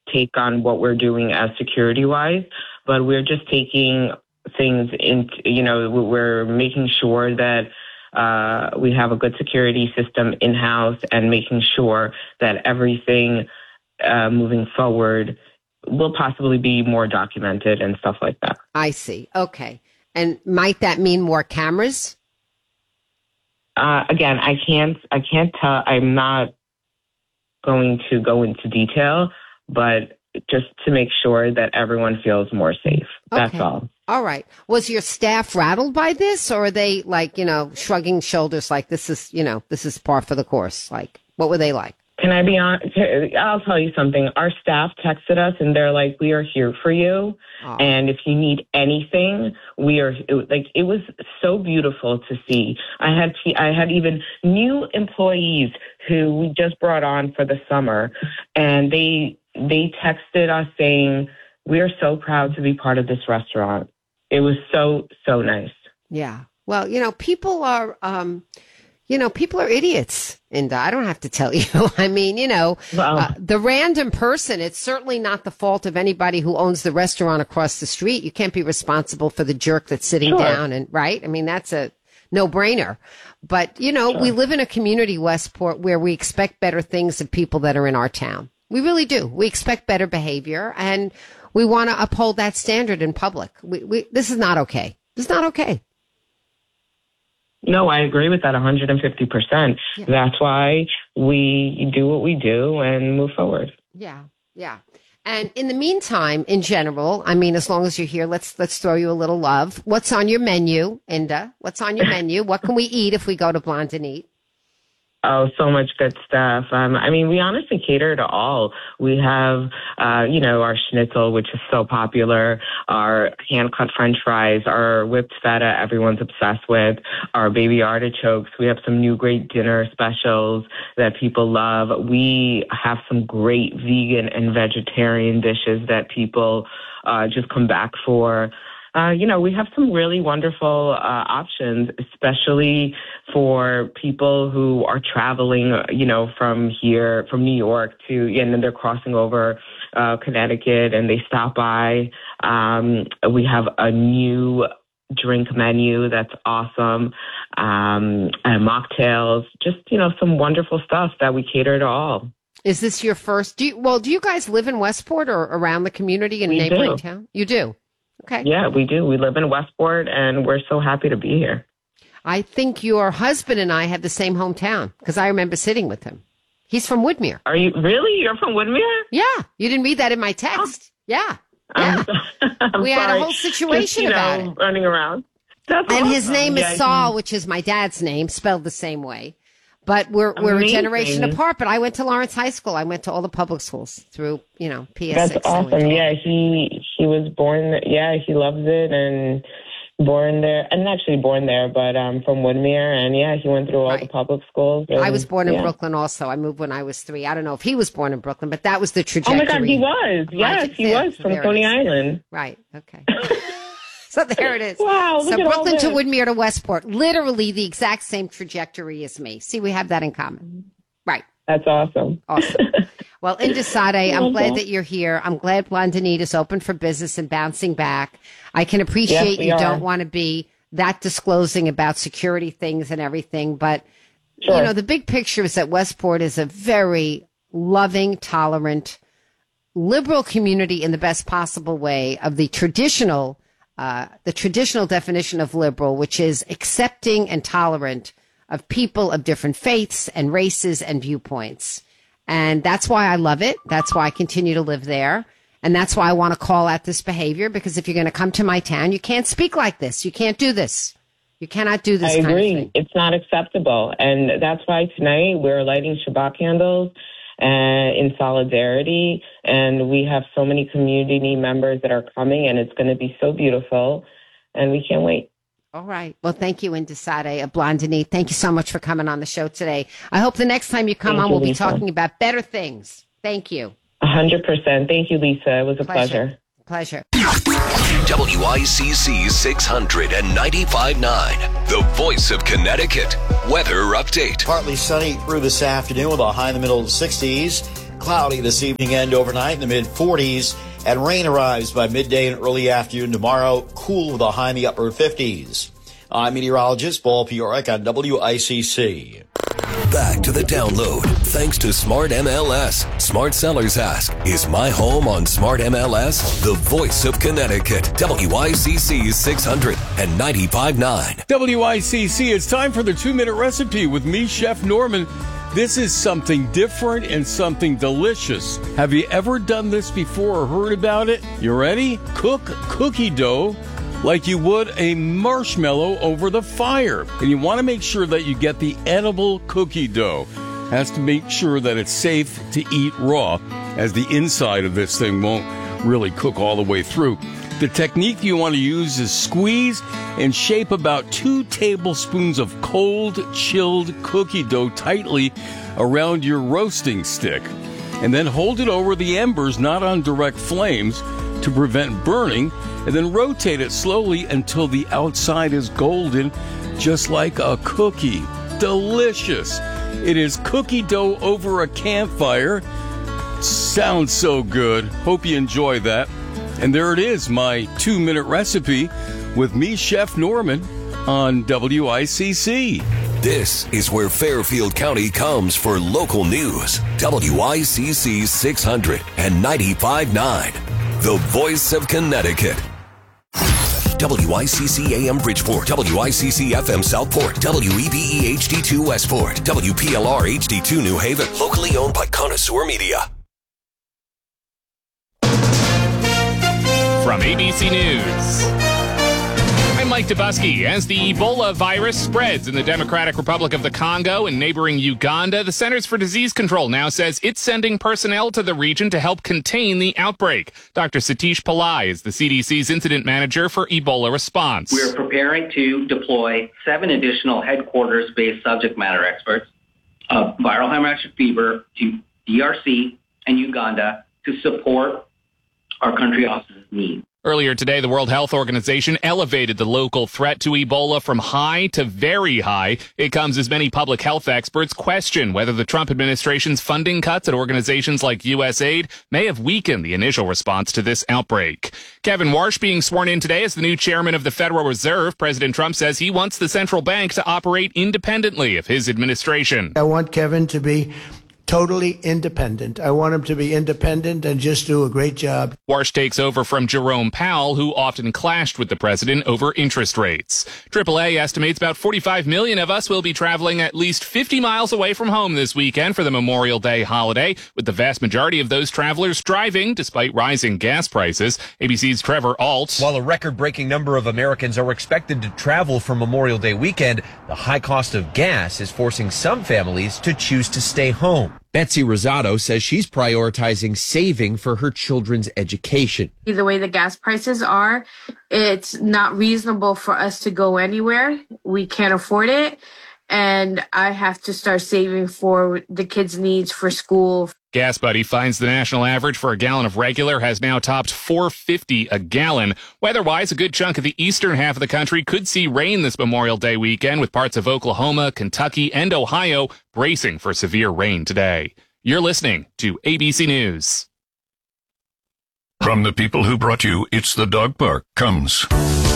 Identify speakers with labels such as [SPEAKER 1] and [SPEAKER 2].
[SPEAKER 1] take on what we're doing as security-wise, but we're just taking things we're making sure that we have a good security system in-house and making sure that everything moving forward will possibly be more documented and stuff like that.
[SPEAKER 2] I see. Okay. And might that mean more cameras?
[SPEAKER 1] Again, I can't tell. I'm not going to go into detail, but just to make sure that everyone feels more safe. That's all.
[SPEAKER 2] All right. Was your staff rattled by this, or are they shrugging shoulders like this is par for the course? Like, what were they like?
[SPEAKER 1] Can I be honest? I'll tell you something. Our staff texted us and they're like, we are here for you. Aww. And if you need anything, it was so beautiful to see. I had even new employees who we just brought on for the summer, and they texted us saying, we are so proud to be part of this restaurant. It was so, so nice.
[SPEAKER 2] Yeah. Well, people are, people are idiots, and I don't have to tell you. I mean, the random person, it's certainly not the fault of anybody who owns the restaurant across the street. You can't be responsible for the jerk that's sitting down and right. I mean, that's a no-brainer. But, we live in a community, Westport, where we expect better things of people that are in our town. We really do. We expect better behavior, and we want to uphold that standard in public. This is not okay. It's not okay.
[SPEAKER 1] No, I agree with that 150%. Yeah. That's why we do what we do and move forward.
[SPEAKER 2] Yeah, yeah. And in the meantime, in general, I mean, as long as you're here, let's throw you a little love. What's on your menu, Inda? What's on your menu? What can we eat if we go to Blonde and Eat?
[SPEAKER 1] Oh, so much good stuff. We honestly cater to all. We have, our schnitzel, which is so popular, our hand-cut French fries, our whipped feta everyone's obsessed with, our baby artichokes. We have some new great dinner specials that people love. We have some great vegan and vegetarian dishes that people just come back for. We have some really wonderful options, especially for people who are traveling, from New York and then they're crossing over Connecticut and they stop by. We have a new drink menu that's awesome, and mocktails, just, some wonderful stuff that we cater to all.
[SPEAKER 2] Is this your first? Do you guys live in Westport or around the community in a neighboring town? You do? Okay.
[SPEAKER 1] Yeah, we do. We live in Westport, and we're so happy to be here.
[SPEAKER 2] I think your husband and I have the same hometown, because I remember sitting with him. He's from Woodmere.
[SPEAKER 1] Are you really? You're from Woodmere?
[SPEAKER 2] Yeah. You didn't read that in my text. Yeah. We had a whole situation
[SPEAKER 1] just,
[SPEAKER 2] about it.
[SPEAKER 1] Running around. That's
[SPEAKER 2] and
[SPEAKER 1] awesome.
[SPEAKER 2] His name is Saul, which is my dad's name, spelled the same way. But we're a generation apart. But I went to Lawrence High School. I went to all the public schools through, PS6.
[SPEAKER 1] That's awesome. Yeah, he was born. Yeah, he loves it and born there. I'm not actually born there, but from Woodmere. And yeah, he went through all the public schools. And,
[SPEAKER 2] I was born in Brooklyn also. I moved when I was 3. I don't know if he was born in Brooklyn, but that was the trajectory.
[SPEAKER 1] Oh my God, he was. Yes, he was from Coney Island.
[SPEAKER 2] Right. Okay. So there it is.
[SPEAKER 1] Wow.
[SPEAKER 2] So Brooklyn to Woodmere to Westport. Literally the exact same trajectory as me. See, we have that in common. Right.
[SPEAKER 1] That's awesome.
[SPEAKER 2] Awesome. Well, Inda Sade, I'm glad that you're here. I'm glad Blonde and Eat is open for business and bouncing back. I can appreciate you don't want to be that disclosing about security things and everything. But, the big picture is that Westport is a very loving, tolerant, liberal community in the best possible way of the traditional definition of liberal, which is accepting and tolerant of people of different faiths and races and viewpoints. And that's why I love it. That's why I continue to live there. And that's why I want to call out this behavior, because if you're going to come to my town, you can't speak like this. You can't do this. You cannot do this.
[SPEAKER 1] I agree.
[SPEAKER 2] Kind of thing.
[SPEAKER 1] It's not acceptable. And that's why tonight we're lighting Shabbat candles in solidarity. And we have so many community members that are coming, and it's going to be so beautiful. And we can't wait.
[SPEAKER 2] All right. Well, thank you, Inda Sade of Blonde and Eat. Thank you so much for coming on the show today. I hope the next time you come on, we'll be talking about better things. Thank you.
[SPEAKER 1] 100%. Thank you, Lisa. It was a pleasure.
[SPEAKER 2] Pleasure.
[SPEAKER 3] WICC 695.9, the voice of Connecticut. Weather update.
[SPEAKER 4] Partly sunny through this afternoon with a high in the middle of the 60s.
[SPEAKER 3] cloudy this evening and overnight in the mid-40s, and rain arrives by midday and early afternoon tomorrow, cool with a high in the upper 50s. I'm meteorologist Paul Piorek on WICC.
[SPEAKER 4] Back to the download. Thanks to Smart MLS. Smart Sellers Ask, is my home on Smart MLS the voice of Connecticut? WICC 600 and 95.9.
[SPEAKER 5] WICC, it's time for the 2-minute recipe with me, Chef Norman. This is something different and something delicious. Have you ever done this before or heard about it? You ready? Cook cookie dough like you would a marshmallow over the fire. And you want to make sure that you get the edible cookie dough. Has to make sure that it's safe to eat raw, as the inside of this thing won't really cook all the way through. The technique you want to use is squeeze and shape about 2 tablespoons of cold, chilled cookie dough tightly around your roasting stick. And then hold it over the embers, not on direct flames, to prevent burning, and then rotate it slowly until the outside is golden, just like a cookie. Delicious. It is cookie dough over a campfire. Sounds so good. Hope you enjoy that. And there it is, my 2-minute recipe with me, Chef Norman, on WICC.
[SPEAKER 4] This is where Fairfield County comes for local news. WICC 600 and 95.9, the voice of Connecticut. WICC AM Bridgeport, WICC FM Southport, WEBE HD2 Westport, WPLR HD2 New Haven, locally owned by Connoisseur Media.
[SPEAKER 6] From ABC News, I'm Mike Dubusky. As the Ebola virus spreads in the Democratic Republic of the Congo and neighboring Uganda, the Centers for Disease Control now says it's sending personnel to the region to help contain the outbreak. Dr. Satish Pillai is the CDC's incident manager for Ebola response.
[SPEAKER 7] We're preparing to deploy 7 additional headquarters-based subject matter experts of viral hemorrhagic fever to DRC and Uganda to support our country office's needs.
[SPEAKER 6] Earlier today, the World Health Organization elevated the local threat to Ebola from high to very high. It comes as many public health experts question whether the Trump administration's funding cuts at organizations like USAID may have weakened the initial response to this outbreak. Kevin Warsh being sworn in today as the new chairman of the Federal Reserve. President Trump says he wants the central bank to operate independently of his administration.
[SPEAKER 8] I want Kevin to be totally independent. I want him to be independent and just do a great job.
[SPEAKER 6] Warsh takes over from Jerome Powell, who often clashed with the president over interest rates. AAA estimates about 45 million of us will be traveling at least 50 miles away from home this weekend for the Memorial Day holiday, with the vast majority of those travelers driving despite rising gas prices. ABC's Trevor Alt.
[SPEAKER 9] While a record-breaking number of Americans are expected to travel for Memorial Day weekend, the high cost of gas is forcing some families to choose to stay home. Betsy Rosado says she's prioritizing saving for her children's education.
[SPEAKER 10] The way the gas prices are, it's not reasonable for us to go anywhere. We can't afford it. And I have to start saving for the kids' needs for school.
[SPEAKER 6] Gas Buddy finds the national average for a gallon of regular has now topped $4.50 a gallon. Weather-wise, a good chunk of the eastern half of the country could see rain this Memorial Day weekend, with parts of Oklahoma, Kentucky, and Ohio bracing for severe rain today. You're listening to ABC News.
[SPEAKER 11] From the people who brought you It's the Dog Park comes